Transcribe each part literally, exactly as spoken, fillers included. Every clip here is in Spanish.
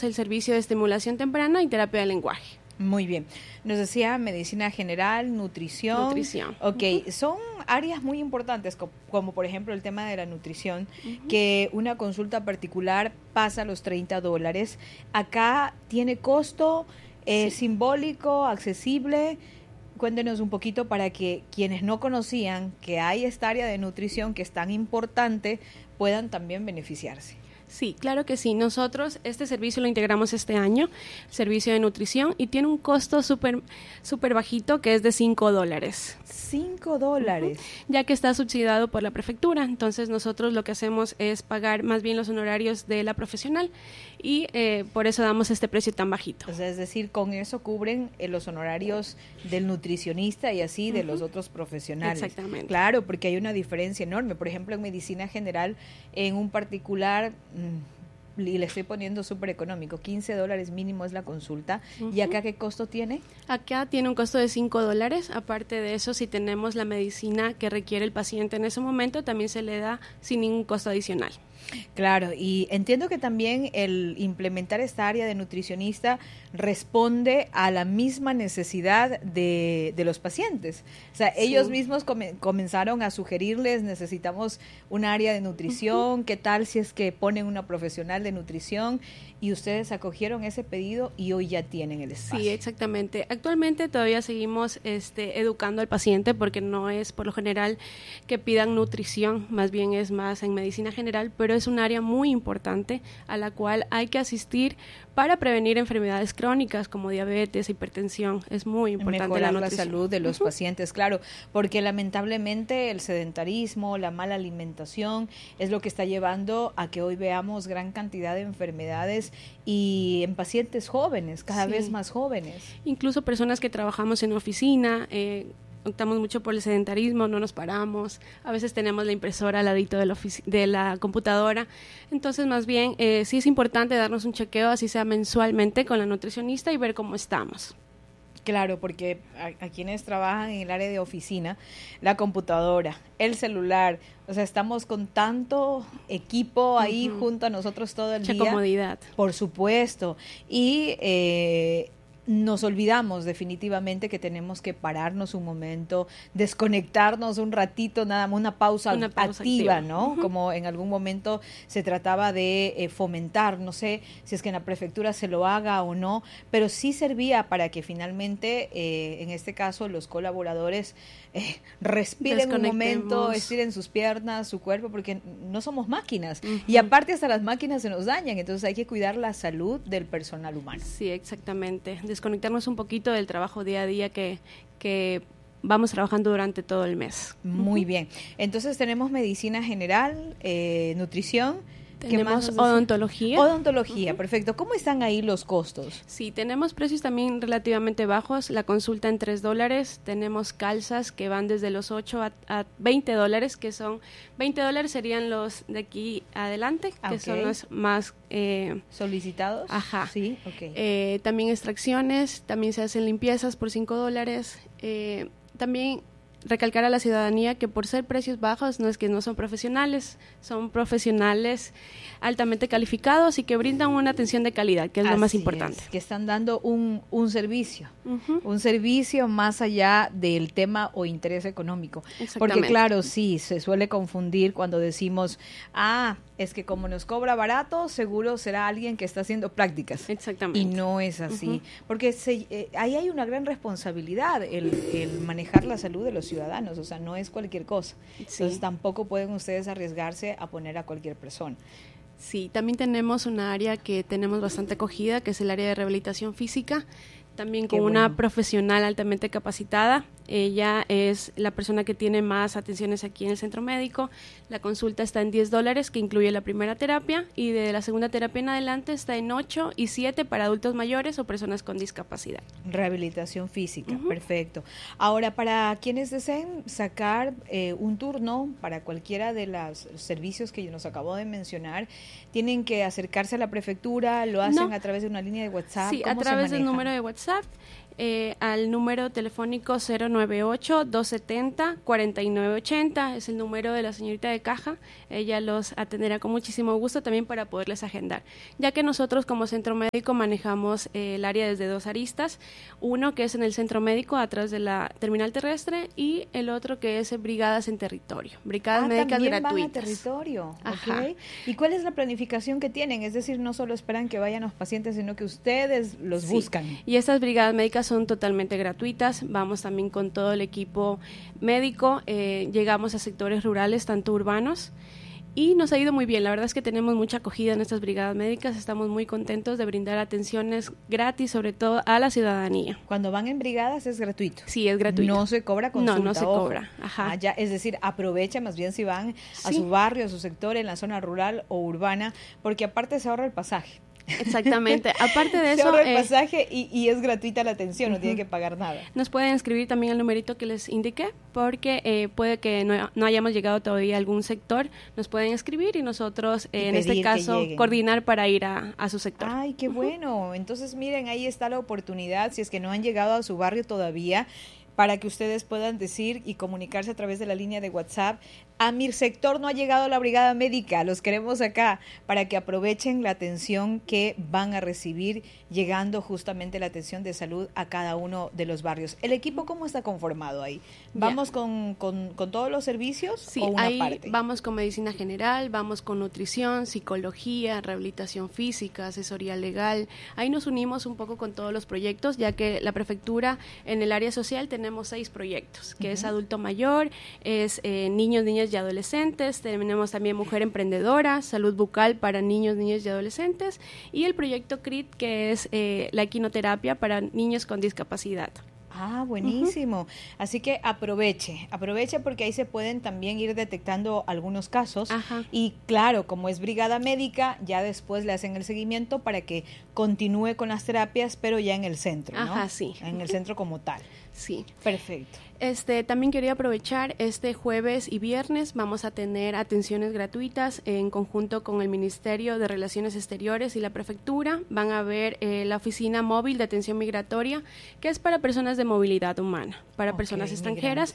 tenemos el servicio de estimulación temprana y terapia del lenguaje. Muy bien. Nos decía medicina general, nutrición. Nutrición. Ok, uh-huh. Son áreas muy importantes, como, como por ejemplo el tema de la nutrición, uh-huh. que una consulta particular pasa los treinta dólares. Acá tiene costo eh, sí. simbólico, accesible. Cuéntenos un poquito para que quienes no conocían que hay esta área de nutrición que es tan importante puedan también beneficiarse. Sí, claro que sí. Nosotros este servicio lo integramos este año, servicio de nutrición, y tiene un costo súper súper bajito que es de cinco dólares. cinco dólares. Uh-huh. Ya que está subsidiado por la prefectura. Entonces nosotros lo que hacemos es pagar más bien los honorarios de la profesional y eh, por eso damos este precio tan bajito. O sea, es decir, con eso cubren eh, los honorarios del nutricionista y así de uh-huh. los otros profesionales. Exactamente. Claro, porque hay una diferencia enorme. Por ejemplo, en medicina general, en un particular... y le estoy poniendo súper económico, quince dólares mínimo es la consulta. Uh-huh. ¿Y acá qué costo tiene? Acá tiene un costo de cinco dólares. Aparte de eso, si tenemos la medicina que requiere el paciente en ese momento, también se le da sin ningún costo adicional. Claro, y entiendo que también el implementar esta área de nutricionista responde a la misma necesidad de, de los pacientes. O sea, sí. ellos mismos come, comenzaron a sugerirles, necesitamos un área de nutrición, uh-huh. ¿qué tal si es que ponen una profesional de nutrición? Y ustedes acogieron ese pedido y hoy ya tienen el espacio. Sí, exactamente. Actualmente todavía seguimos este, educando al paciente porque no es por lo general que pidan nutrición, más bien es más en medicina general, pero es un área muy importante a la cual hay que asistir para prevenir enfermedades crónicas como diabetes, hipertensión. Es muy importante mejorar la la nutrición. salud de los uh-huh. pacientes, claro, porque lamentablemente el sedentarismo, la mala alimentación es lo que está llevando a que hoy veamos gran cantidad de enfermedades y en pacientes jóvenes, cada sí. vez más jóvenes. Incluso personas que trabajamos en oficina, eh, optamos mucho por el sedentarismo, no nos paramos, a veces tenemos la impresora al ladito de la, ofici- de la computadora, entonces más bien eh, sí es importante darnos un chequeo, así sea mensualmente, con la nutricionista y ver cómo estamos. Claro, porque a, a quienes trabajan en el área de oficina, la computadora, el celular, o sea, estamos con tanto equipo ahí uh-huh. junto a nosotros todo el Mucha día. comodidad. Por supuesto. Y eh, nos olvidamos definitivamente que tenemos que pararnos un momento, desconectarnos un ratito, nada más una pausa, una pausa activa, activa. ¿no? Uh-huh. Como en algún momento se trataba de eh, fomentar, no sé si es que en la prefectura se lo haga o no, pero sí servía para que finalmente, eh, en este caso, los colaboradores eh, respiren un momento, estiren sus piernas, su cuerpo, porque no somos máquinas. Uh-huh. Y aparte hasta las máquinas se nos dañan, entonces hay que cuidar la salud del personal humano. Sí, exactamente. Desconectarnos un poquito del trabajo día a día que, que vamos trabajando durante todo el mes. Muy uh-huh. bien. Entonces tenemos medicina general, eh, nutrición. Tenemos odontología. Odontología, uh-huh. perfecto. ¿Cómo están ahí los costos? Sí, tenemos precios también relativamente bajos. La consulta en tres dólares. Tenemos calzas que van desde los ocho a, a veinte dólares, que son veinte dólares serían los de aquí adelante, que okay. son los más eh, solicitados. Ajá. Sí, ok. Eh, también extracciones, también se hacen limpiezas por cinco dólares. Eh, también recalcar a la ciudadanía que por ser precios bajos no es que no son profesionales, son profesionales altamente calificados y que brindan una atención de calidad, que es Así lo más importante. Es, que están dando un, un servicio, uh-huh. un servicio más allá del tema o interés económico. Porque claro, sí, se suele confundir cuando decimos, ah, es que como nos cobra barato, seguro será alguien que está haciendo prácticas. Exactamente. Y no es así, uh-huh. porque se, eh, ahí hay una gran responsabilidad, el, el manejar la salud de los ciudadanos, o sea, no es cualquier cosa. Sí. Entonces tampoco pueden ustedes arriesgarse a poner a cualquier persona. Sí, también tenemos una área que tenemos bastante acogida, que es el área de rehabilitación física, también con bueno. una profesional altamente capacitada. Ella es la persona que tiene más atenciones aquí en el centro médico. La consulta está en diez dólares, que incluye la primera terapia, y de la segunda terapia en adelante está en ocho y siete para adultos mayores o personas con discapacidad. Rehabilitación física, uh-huh. perfecto. Ahora, para quienes deseen sacar eh, un turno para cualquiera de los servicios que nos acabo de mencionar, ¿tienen que acercarse a la prefectura? ¿Lo hacen no. a través de una línea de WhatsApp? Sí, a través del número de WhatsApp. WhatsApp eh, al número telefónico cero nueve ocho, dos siete cero, cuatro nueve ocho cero. Es el número de la señorita de caja. Ella los atenderá con muchísimo gusto también para poderles agendar, ya que nosotros como centro médico manejamos eh, el área desde dos aristas, uno que es en el centro médico atrás de la terminal terrestre y el otro que es brigadas en territorio, brigadas ah, médicas también gratuitas. Van a territorio. Ajá. Okay. ¿Y cuál es la planificación que tienen? Es decir, no solo esperan que vayan los pacientes, sino que ustedes los sí. buscan. Y estas brigadas médicas son totalmente gratuitas. Vamos también con todo el equipo médico, eh, llegamos a sectores rurales, tanto urbanos, y nos ha ido muy bien. La verdad es que tenemos mucha acogida en estas brigadas médicas, estamos muy contentos de brindar atenciones gratis, sobre todo a la ciudadanía. Cuando van en brigadas es gratuito. Sí, es gratuito. No se cobra consulta. No, no se ojo. cobra. Ajá. Ah, ya, es decir, aprovecha más bien si van a sí. su barrio, a su sector, en la zona rural o urbana, porque aparte se ahorra el pasaje. Exactamente. Aparte de se eso, ahorra el eh, pasaje y, y es gratuita la atención, uh-huh. no tiene que pagar nada. Nos pueden escribir también el numerito que les indiqué, porque eh, puede que no, no hayamos llegado todavía a algún sector. Nos pueden escribir y nosotros, eh, y en este caso, coordinar para ir a, a su sector. Ay, qué uh-huh. bueno. Entonces, miren, ahí está la oportunidad, si es que no han llegado a su barrio todavía, para que ustedes puedan decir y comunicarse a través de la línea de WhatsApp. A mi sector no ha llegado la brigada médica, los queremos acá, para que aprovechen la atención que van a recibir, llegando justamente la atención de salud a cada uno de los barrios. ¿El equipo cómo está conformado ahí? ¿Vamos con, con, con todos los servicios sí, o una ahí parte? Vamos con medicina general, vamos con nutrición, psicología, rehabilitación física, asesoría legal. Ahí nos unimos un poco con todos los proyectos, ya que la prefectura en el área social tenemos seis proyectos, que uh-huh. es adulto mayor, es eh, niños, niñas y adolescentes, tenemos también mujer emprendedora, salud bucal para niños, niñas y adolescentes, y el proyecto C R I T, que es eh, la equinoterapia para niños con discapacidad. Ah, buenísimo. Uh-huh. Así que aproveche, aproveche porque ahí se pueden también ir detectando algunos casos. Ajá. Y claro, como es brigada médica, ya después le hacen el seguimiento para que continúe con las terapias, pero ya en el centro, ¿no? Ajá, sí. En el centro como tal. Sí. Perfecto. Este, también quería aprovechar, este jueves y viernes vamos a tener atenciones gratuitas en conjunto con el Ministerio de Relaciones Exteriores y la Prefectura. Van a ver eh, la oficina móvil de atención migratoria, que es para personas de movilidad humana, para okay, personas extranjeras.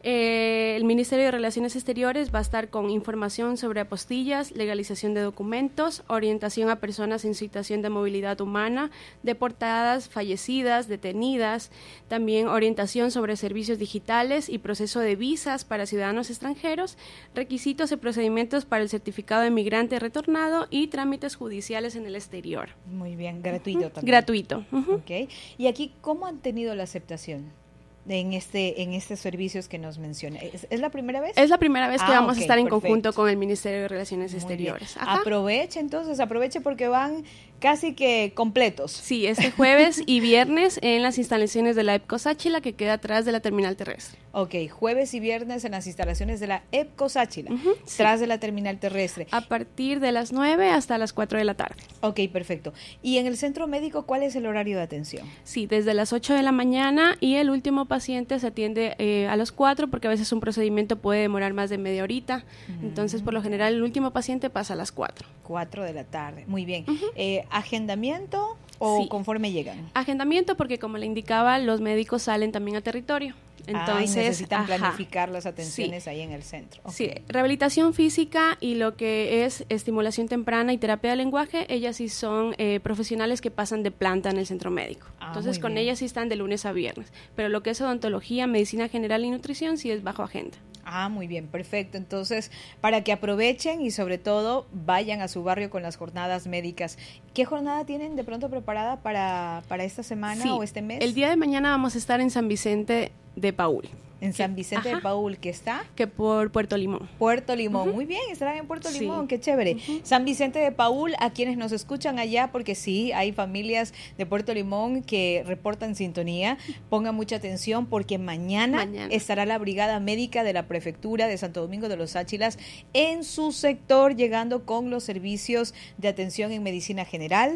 Eh, el Ministerio de Relaciones Exteriores va a estar con información sobre apostillas, legalización de documentos, orientación a personas en situación de movilidad humana, deportadas, fallecidas, detenidas, también orientación sobre servicios digitales y proceso de visas para ciudadanos extranjeros, requisitos y procedimientos para el certificado de migrante retornado y trámites judiciales en el exterior. Muy bien, gratuito uh-huh. también. Gratuito. Uh-huh. Okay. ¿Y aquí cómo han tenido la aceptación en este en estos servicios que nos menciona? ¿Es, ¿Es la primera vez? Es la primera vez que ah, vamos okay, a estar en perfecto. conjunto con el Ministerio de Relaciones Muy Exteriores. Aproveche entonces, aproveche porque van casi que completos. Sí, este jueves y viernes en las instalaciones de la EPCO Sáchila, que queda atrás de la terminal terrestre. Ok, jueves y viernes en las instalaciones de la EPCO Sáchila, uh-huh, tras sí. de la terminal terrestre. A partir de las nueve hasta las cuatro de la tarde. Ok, perfecto. ¿Y en el centro médico cuál es el horario de atención? Sí, desde las ocho de la mañana y el último paciente se atiende eh, a las cuatro, porque a veces un procedimiento puede demorar más de media horita. Uh-huh. Entonces, por lo general, el último paciente pasa a las cuatro. cuatro de la tarde, muy bien. Uh-huh. Eh, ¿Agendamiento o sí. conforme llegan? Agendamiento porque, como le indicaba, los médicos salen también a territorio. Entonces, ah, y necesitan ajá. planificar las atenciones sí. ahí en el centro. Okay. Sí, rehabilitación física y lo que es estimulación temprana y terapia de lenguaje, ellas sí son eh, profesionales que pasan de planta en el centro médico. Ah, Entonces, con bien. ellas sí están de lunes a viernes. Pero lo que es odontología, medicina general y nutrición sí es bajo agenda. Ah, muy bien, perfecto. Entonces, para que aprovechen y sobre todo vayan a su barrio con las jornadas médicas. ¿Qué jornada tienen de pronto preparada para, para esta semana sí, o este mes? El día de mañana vamos a estar en San Vicente de Paúl. En San Vicente Ajá. de Paúl, ¿que está? Que por Puerto Limón. Puerto Limón, uh-huh. muy bien, estarán en Puerto sí. Limón, qué chévere. Uh-huh. San Vicente de Paúl, a quienes nos escuchan allá, porque sí, hay familias de Puerto Limón que reportan sintonía, pongan mucha atención porque mañana, mañana estará la brigada médica de la Prefectura de Santo Domingo de los Sáchilas en su sector, llegando con los servicios de atención en medicina general,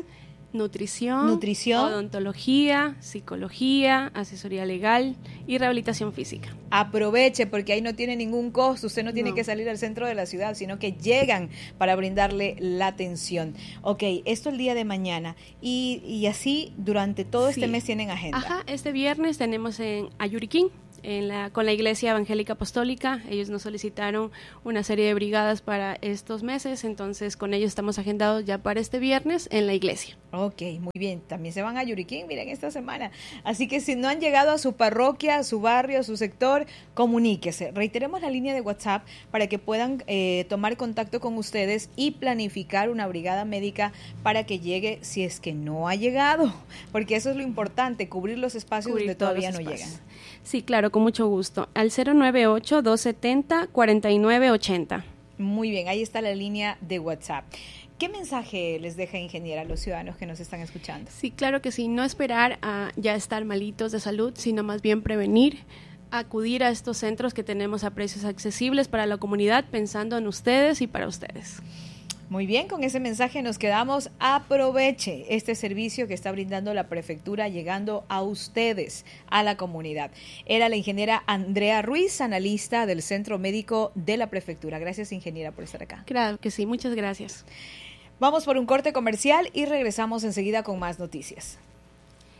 nutrición, nutrición, odontología, psicología, asesoría legal y rehabilitación física. Aproveche, porque ahí no tiene ningún costo, usted no tiene No. que salir al centro de la ciudad, sino que llegan para brindarle la atención. Ok, esto el día de mañana, y, y así durante todo este Sí. mes tienen agenda. Ajá, este viernes tenemos en Ayuriquín, en la, con la Iglesia Evangélica Apostólica. Ellos nos solicitaron una serie de brigadas para estos meses, entonces con ellos estamos agendados ya para este viernes en la iglesia. Ok, muy bien. También se van a Yuriquín, miren, esta semana. Así que si no han llegado a su parroquia, a su barrio, a su sector, comuníquese. Reiteremos la línea de WhatsApp para que puedan eh, tomar contacto con ustedes y planificar una brigada médica para que llegue si es que no ha llegado. Porque eso es lo importante, cubrir los espacios Cubrir donde todos todavía los no espacios. llegan. Sí, claro, con mucho gusto. Al cero nueve ocho, dos setenta, cuarenta y nueve ochenta. Muy bien, ahí está la línea de WhatsApp. ¿Qué mensaje les deja, ingeniera, a los ciudadanos que nos están escuchando? Sí, claro que sí, no esperar a ya estar malitos de salud, sino más bien prevenir, acudir a estos centros que tenemos a precios accesibles para la comunidad, pensando en ustedes y para ustedes. Muy bien, con ese mensaje nos quedamos. Aproveche este servicio que está brindando la prefectura, llegando a ustedes, a la comunidad. Era la ingeniera Andrea Ruiz, analista del Centro Médico de la Prefectura. Gracias, ingeniera, por estar acá. Claro que sí, muchas gracias. Vamos por un corte comercial y regresamos enseguida con más noticias.